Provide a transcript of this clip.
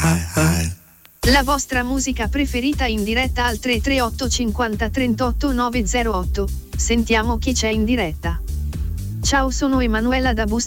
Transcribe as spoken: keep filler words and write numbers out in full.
La vostra musica preferita in diretta al tre tre otto cinquanta trentotto nove zero otto. Sentiamo chi c'è in diretta. Ciao, sono Emanuela da Bus